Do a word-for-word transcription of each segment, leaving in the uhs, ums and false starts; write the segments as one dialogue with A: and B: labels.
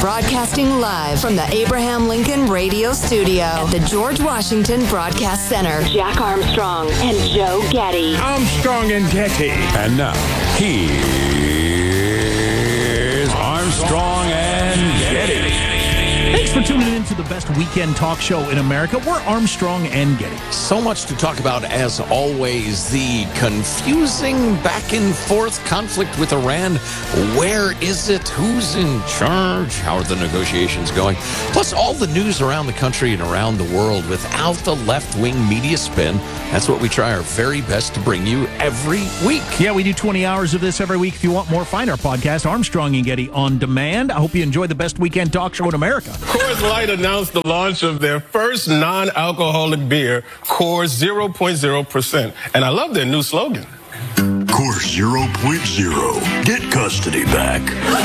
A: Broadcasting live from the Abraham Lincoln Radio Studio at the George Washington Broadcast Center. Jack Armstrong and Joe Getty.
B: Armstrong and Getty.
C: And now, here's Armstrong and Getty.
D: Thanks for tuning in to the best weekend talk show in America. We're Armstrong and Getty.
C: So much to talk about, as always. The confusing back and forth conflict with Iran. Where is it? Who's in charge? How are the negotiations going? Plus, all the news around the country and around the world without the left-wing media spin. That's what we try our very best to bring you every week.
D: Yeah, we do twenty hours of this every week. If you want more, find our podcast, Armstrong and Getty On Demand. I hope you enjoy the best weekend talk show in America.
E: Coors Light announced the launch of their first non-alcoholic beer, Coors zero point zero percent. And I love their new slogan.
F: Coors zero point zero. Get custody back.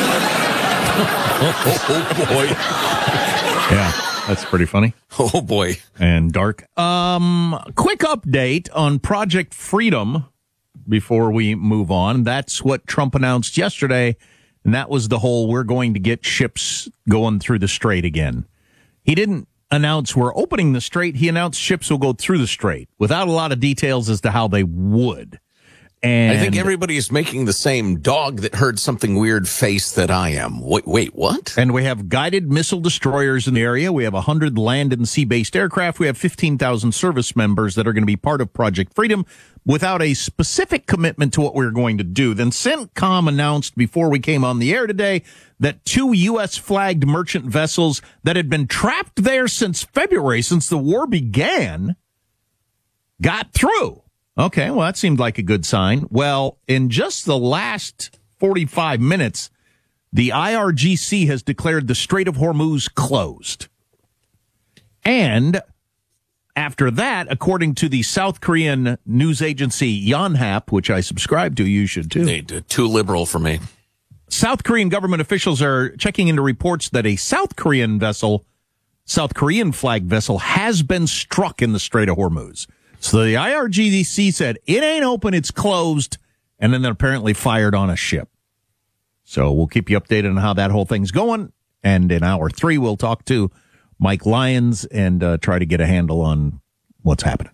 C: Oh, boy.
D: Yeah, that's pretty funny.
C: Oh, boy.
D: And dark. Um, quick update on Project Freedom before we move on. That's what Trump announced yesterday. And that was the whole, we're going to get ships going through the strait again. He didn't announce we're opening the strait. He announced ships will go through the strait without a lot of details as to how they would. And
C: I think everybody is making the same dog that heard something weird face that I am. Wait, wait, what?
D: And we have guided missile destroyers in the area. We have one hundred land and sea-based aircraft. We have fifteen thousand service members that are going to be part of Project Freedom without a specific commitment to what we're going to do. Then CENTCOM announced before we came on the air today that two U S-flagged merchant vessels that had been trapped there since February, since the war began, got through. Okay, well, that seemed like a good sign. Well, in just the last forty-five minutes, the I R G C has declared the Strait of Hormuz closed. And after that, according to the South Korean news agency Yonhap, which I subscribe to, you should too.
C: They, too liberal for me.
D: South Korean government officials are checking into reports that a South Korean vessel, South Korean flag vessel, has been struck in the Strait of Hormuz. So the I R G C said, it ain't open, it's closed, and then they apparently fired on a ship. So we'll keep you updated on how that whole thing's going, and in hour three, we'll talk to Mike Lyons and uh, try to get a handle on what's happening.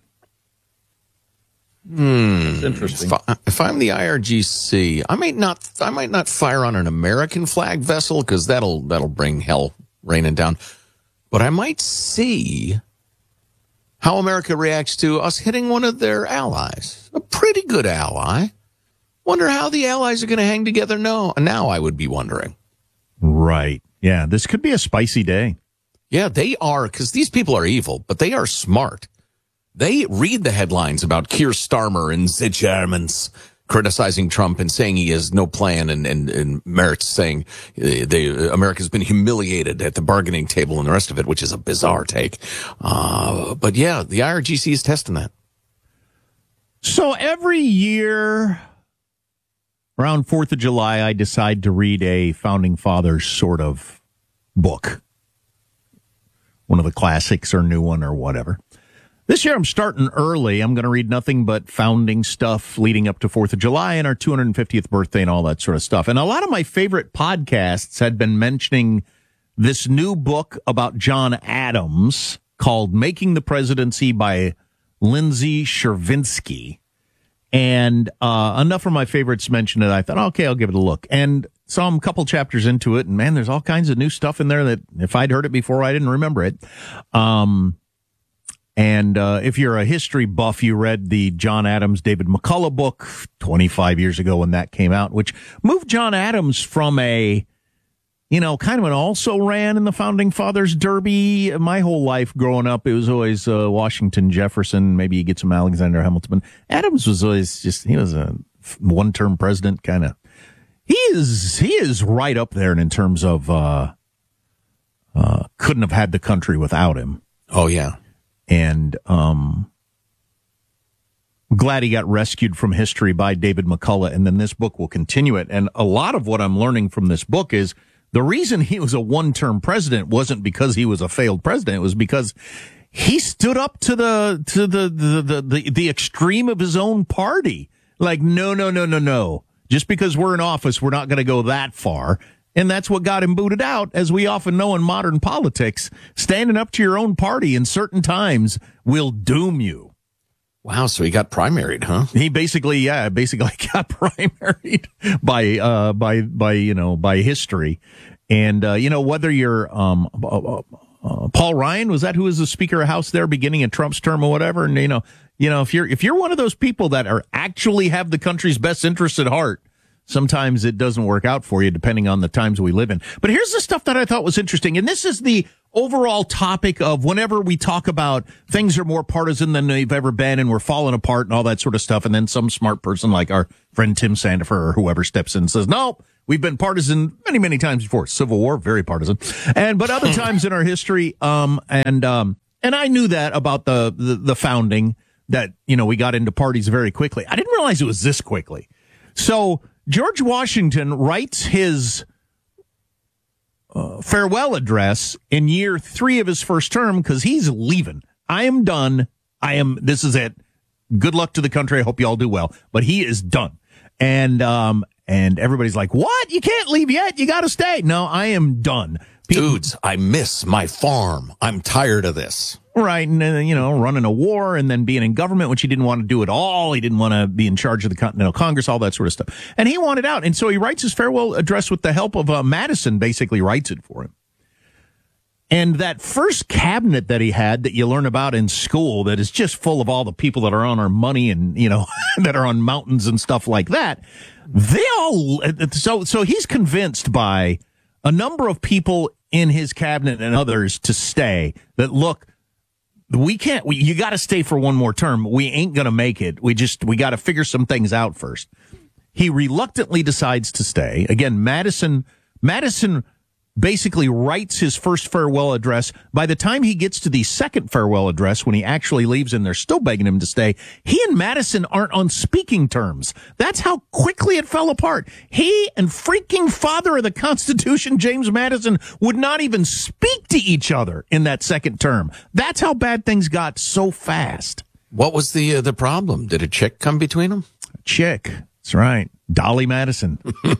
C: Hmm.
D: That's interesting.
C: If, I, if I'm the I R G C, I might not. I might not fire on an American flag vessel because that'll that'll bring hell raining down. But I might see how America reacts to us hitting one of their allies, a pretty good ally. Wonder how the allies are going to hang together. No, now I would be wondering.
D: Right. Yeah, this could be a spicy day.
C: Yeah, they are, because these people are evil, but they are smart. They read the headlines about Keir Starmer and the Germans criticizing Trump and saying he has no plan, and, and, and Merritt's saying uh, they, America's been humiliated at the bargaining table and the rest of it, which is a bizarre take. Uh, but yeah, the I R G C is testing that.
D: So every year around fourth of July, I decide to read a Founding Fathers sort of book. One of the classics or new one or whatever. This year I'm starting early. I'm going to read nothing but founding stuff leading up to fourth of July and our two hundred fiftieth birthday and all that sort of stuff. And a lot of my favorite podcasts had been mentioning this new book about John Adams called Making the Presidency by Lindsay Chervinsky. And uh, enough of my favorites mentioned it. I thought, okay, I'll give it a look. And saw I'm a couple chapters into it, and man, there's all kinds of new stuff in there that if I'd heard it before, I didn't remember it. Um, and uh, if you're a history buff, you read the John Adams, David McCullough book twenty-five years ago when that came out, which moved John Adams from a, you know, kind of an also-ran in the Founding Fathers derby. My whole life growing up, it was always uh, Washington, Jefferson, maybe you get some Alexander Hamilton. Adams was always just, he was a one-term president kind of. He is he is right up there in terms of uh, uh, couldn't have had the country without him.
C: Oh, yeah.
D: And um, glad he got rescued from history by David McCullough, and then this book will continue it. And a lot of what I'm learning from this book is the reason he was a one-term president wasn't because he was a failed president. It was because he stood up to the to the the the, the, the extreme of his own party. Like, no, no, no, no, no. Just because we're in office, we're not going to go that far. And that's what got him booted out, as we often know in modern politics. Standing up to your own party in certain times will doom you.
C: Wow, so he got primaried, huh?
D: He basically, yeah, basically got primaried by, uh, by, by, you know, by history. And, uh, you know, whether you're, um, uh, uh, Paul Ryan, was that who was the Speaker of House there beginning of Trump's term or whatever? And, you know, you know, if you're, if you're one of those people that are actually have the country's best interests at heart, sometimes it doesn't work out for you depending on the times we live in. But here's the stuff that I thought was interesting. And this is the overall topic of whenever we talk about things are more partisan than they've ever been and we're falling apart and all that sort of stuff. And then some smart person like our friend Tim Sandifer or whoever steps in and says, no, we've been partisan many, many times before. Civil War, very partisan. And, but other times in our history, um, and, um, and I knew that about the, the, the founding, that, you know, we got into parties very quickly. I didn't realize it was this quickly. So George Washington writes his uh, farewell address in year three of his first term because he's leaving. I am done. I am, this is it. Good luck to the country. I hope you all do well. But he is done. And, um, and everybody's like, what? You can't leave yet. You got to stay. No, I am done. People,
C: Dudes, I miss my farm. I'm tired of this.
D: Right, and uh, you know, running a war and then being in government, which he didn't want to do at all. He didn't want to be in charge of the Continental Congress, all that sort of stuff. And he wanted out, and so he writes his farewell address with the help of uh, Madison. Basically, writes it for him. And that first cabinet that he had that you learn about in school, that is just full of all the people that are on our money and you know that are on mountains and stuff like that. They all so so he's convinced by a number of people in his cabinet and others to stay. That look. We can't, we, you got to stay for one more term. We ain't going to make it. We just, we got to figure some things out first. He reluctantly decides to stay. Again, Madison, Madison basically writes his first farewell address. By the time he gets to the second farewell address, when he actually leaves and they're still begging him to stay, he and Madison aren't on speaking terms. That's how quickly it fell apart. He and freaking father of the Constitution, James Madison, would not even speak to each other in that second term. That's how bad things got so fast.
C: What was the uh, the problem? Did a chick come between them?
D: A chick. That's right. Dolly Madison.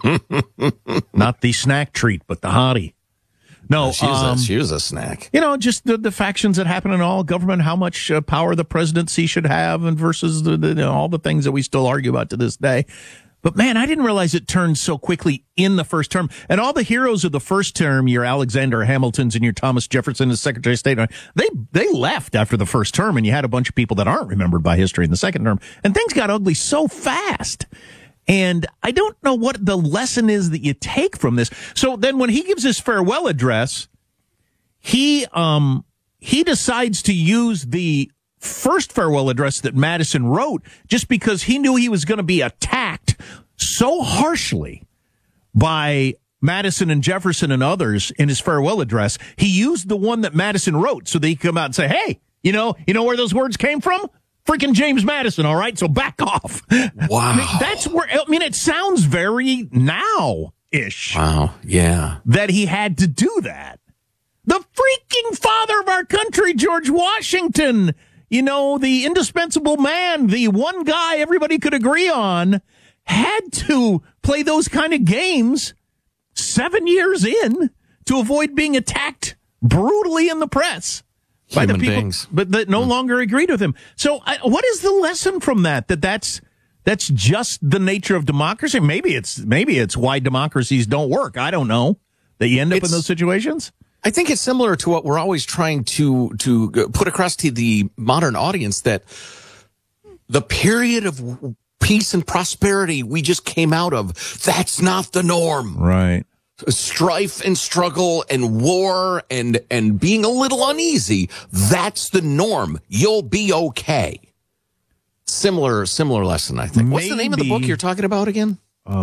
D: Not the snack treat, but the hottie. No,
C: oh, she, was
D: um,
C: a, she was a snack.
D: You know, just the, the factions that happen in all government, how much uh, power the presidency should have and versus the, the, you know, all the things that we still argue about to this day. But man, I didn't realize it turned so quickly in the first term. And all the heroes of the first term, your Alexander Hamiltons and your Thomas Jefferson as Secretary of State, they they left after the first term, and you had a bunch of people that aren't remembered by history in the second term. And things got ugly so fast. And I don't know what the lesson is that you take from this. So then when he gives his farewell address, he um he decides to use the first farewell address that Madison wrote just because he knew he was going to be attacked so harshly by Madison and Jefferson and others in his farewell address. He used the one that Madison wrote so that he could come out and say, hey, you know, you know where those words came from? Freaking James Madison, all right? So back off.
C: Wow.
D: I mean, that's where, I mean, it sounds very now-ish.
C: Wow, yeah.
D: That he had to do that. The freaking father of our country, George Washington, you know, the indispensable man, the one guy everybody could agree on, had to play those kind of games seven years in to avoid being attacked brutally in the press. By
C: Human
D: the people,
C: beings.
D: but that no longer agreed with him. So, I, what is the lesson from that? That that's that's just the nature of democracy. Maybe it's maybe it's why democracies don't work. I don't know. That you end up
C: It's,
D: in those situations.
C: I think it's similar to what we're always trying to to put across to the modern audience, that the period of peace and prosperity we just came out of, that's not the norm.
D: Right.
C: Strife and struggle and war and and being a little uneasy, that's the norm. You'll be okay. Similar similar lesson, I think. What's the name of the book you're talking about again?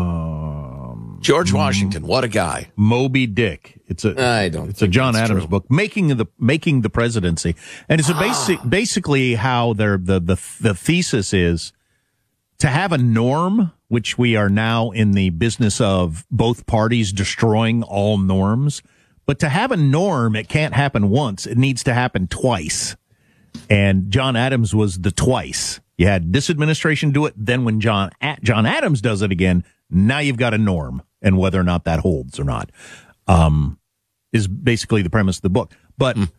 D: Um,
C: George Washington. What a guy.
D: Moby Dick. It's a
C: I don't
D: it's a John Adams
C: true.
D: book, making the making the presidency, and it's a basic
C: Ah.
D: basically how their the the the thesis is to have a norm, which we are now in the business of both parties destroying all norms. But to have a norm, it can't happen once. It needs to happen twice. And John Adams was the twice. You had this administration do it. Then when John John Adams does it again, now you've got a norm. and whether or not that holds or not, um, is basically the premise of the book. But mm.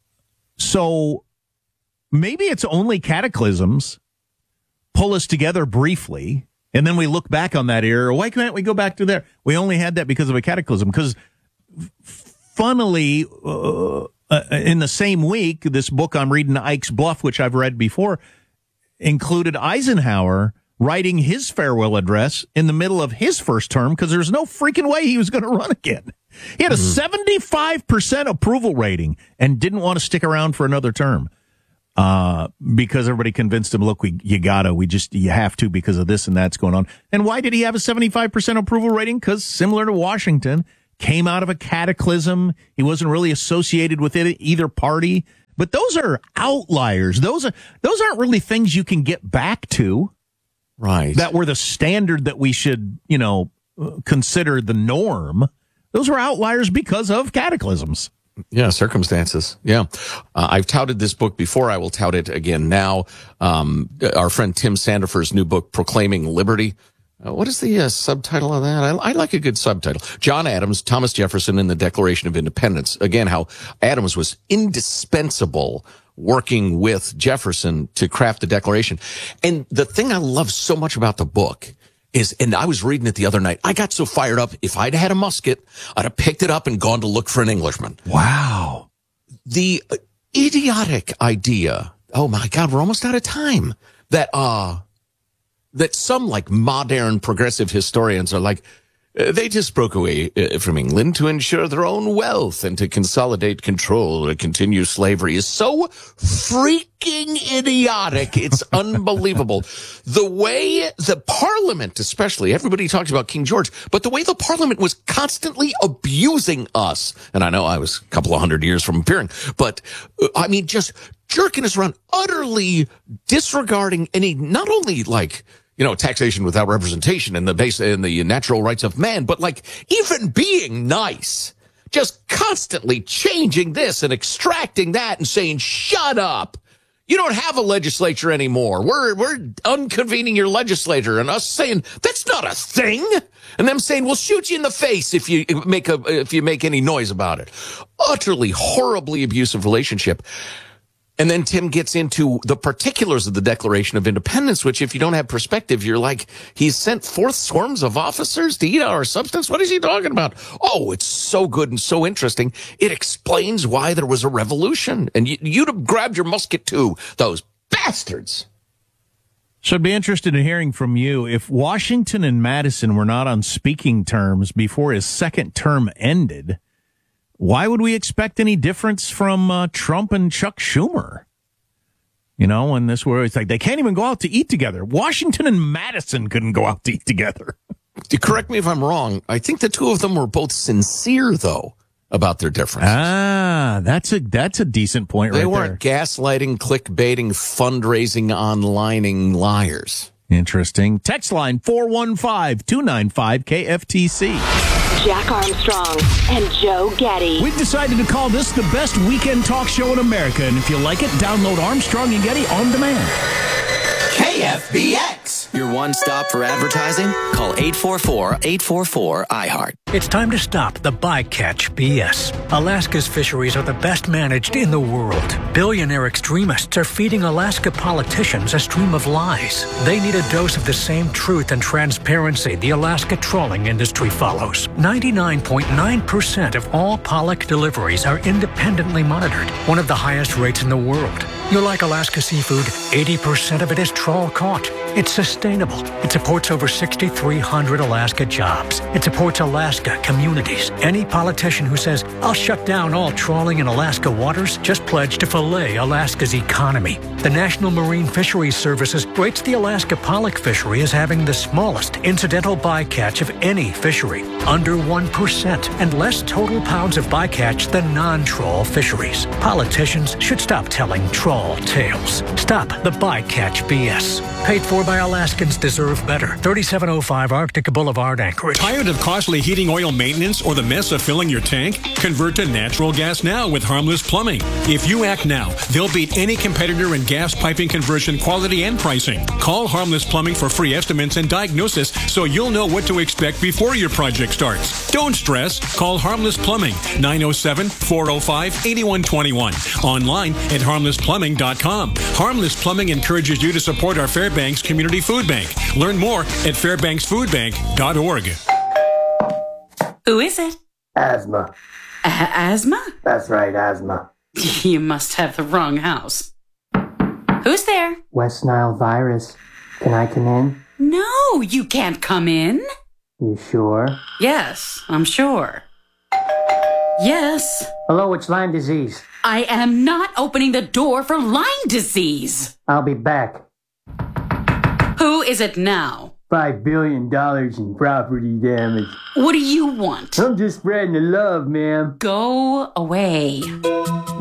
D: so maybe it's only cataclysms pull us together briefly, and then we look back on that era. Why can't we go back to there? We only had that because of a cataclysm. Because funnily, uh, uh, in the same week, this book I'm reading, Ike's Bluff, which I've read before, included Eisenhower writing his farewell address in the middle of his first term because there's no freaking way he was going to run again. He had a mm-hmm. seventy-five percent approval rating and didn't want to stick around for another term uh, because everybody convinced him, look, we you gotta, we just, you have to because of this and that's going on. And why did he have a seventy-five percent approval rating? Because similar to Washington, came out of a cataclysm. He wasn't really associated with it, either party. But those are outliers. Those are those aren't really things you can get back to.
C: Right.
D: That were the standard that we should, you know, consider the norm. Those were outliers because of cataclysms.
C: Yeah, circumstances. Yeah. Uh, I've touted this book before. I will tout it again now. Um, our friend Tim Sandifer's new book, Proclaiming Liberty. Uh, what is the uh, subtitle of that? I, I like a good subtitle. John Adams, Thomas Jefferson, and the Declaration of Independence. Again, how Adams was indispensable working with Jefferson to craft the Declaration. And the thing I love so much about the book is, and I was reading it the other night, I got so fired up, if I'd had a musket, I'd have picked it up and gone to look for an Englishman.
D: Wow.
C: The idiotic idea, oh my God, we're almost out of time, that, uh, that some like modern progressive historians are like, uh, they just broke away uh, from England to ensure their own wealth and to consolidate control or continue slavery is so freaking idiotic. It's unbelievable. The way the Parliament, especially, everybody talks about King George, but the way the Parliament was constantly abusing us, and I know I was a couple of hundred years from appearing, but uh, I mean, just jerking us around, utterly disregarding any, not only like, you know, taxation without representation and the base and the natural rights of man, but like even being nice, just constantly changing this and extracting that and saying, shut up. You don't have a legislature anymore. We're, we're unconvening your legislature, and us saying that's not a thing. And them saying, we'll shoot you in the face if you make a, if you make any noise about it. Utterly horribly abusive relationship. And then Tim gets into the particulars of the Declaration of Independence, which if you don't have perspective, you're like, he's sent forth swarms of officers to eat our substance? What is he talking about? Oh, it's so good and so interesting. It explains why there was a revolution. And you, you'd have grabbed your musket too, those bastards.
D: So I'd be interested in hearing from you. If Washington and Madison were not on speaking terms before his second term ended, why would we expect any difference from uh, Trump and Chuck Schumer? You know, and this where it's like they can't even go out to eat together. Washington and Madison couldn't go out to eat together.
C: Correct me if I'm wrong. I think the two of them were both sincere, though, about their differences.
D: Ah, that's a that's a decent point.
C: They
D: right
C: weren't
D: there.
C: gaslighting, clickbaiting, fundraising, onlining liars.
D: Interesting. Text line four one five, two nine five, K F T C.
A: Jack Armstrong and Joe Getty.
D: We've decided to call this the best weekend talk show in America, and if you like it, download Armstrong and Getty on demand.
B: K F B X. Your one stop for advertising? Call eight four four, eight four four, I heart.
G: It's time to stop the bycatch B S. Alaska's fisheries are the best managed in the world. Billionaire extremists are feeding Alaska politicians a stream of lies. They need a dose of the same truth and transparency the Alaska trawling industry follows. ninety-nine point nine percent of all pollock deliveries are independently monitored, one of the highest rates in the world. You like Alaska seafood? eighty percent of it is trawl caught. It's sustainable. It supports over six thousand three hundred Alaska jobs. It supports Alaska communities. Any politician who says, I'll shut down all trawling in Alaska waters, just pledged to fillet Alaska's economy. The National Marine Fisheries Services rates the Alaska pollock fishery as having the smallest incidental bycatch of any fishery, under one percent, and less total pounds of bycatch than non-trawl fisheries. Politicians should stop telling trawl tales. Stop the bycatch B S. Paid for for by Alaskans deserve better. thirty-seven oh five Arctic Boulevard, Anchorage.
H: Tired of costly heating oil maintenance or the mess of filling your tank? Convert to natural gas now with Harmless Plumbing. If you act now, they'll beat any competitor in gas piping conversion quality and pricing. Call Harmless Plumbing for free estimates and diagnosis so you'll know what to expect before your project starts. Don't stress. Call Harmless Plumbing, nine oh seven, four oh five, eight one two one. Online at harmless plumbing dot com. Harmless Plumbing encourages you to support our Fairbanks Community Food Bank. Learn more at fairbanks food bank dot org.
I: Who is it?
J: Asthma.
I: A- asthma?
J: That's right, asthma.
I: You must have the wrong house. Who's there?
J: West Nile virus. Can I come in?
I: No, you can't come in.
J: You sure?
I: Yes, I'm sure. Yes.
J: Hello, it's Lyme disease.
I: I am not opening the door for Lyme disease.
J: I'll be back.
I: Who is it now?
J: Five billion dollars in property damage.
I: What do you want?
J: I'm just spreading the love, ma'am.
I: Go away.